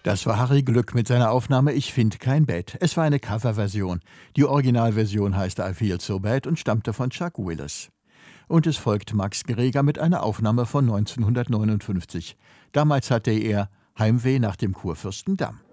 Das war Harry Glück mit seiner Aufnahme »Ich find kein Bett«. Es war eine Coverversion. Die Originalversion heißt »I Feel So Bad« und stammte von Chuck Willis. Und es folgt Max Greger mit einer Aufnahme von 1959. Damals hatte er Heimweh nach dem Kurfürstendamm.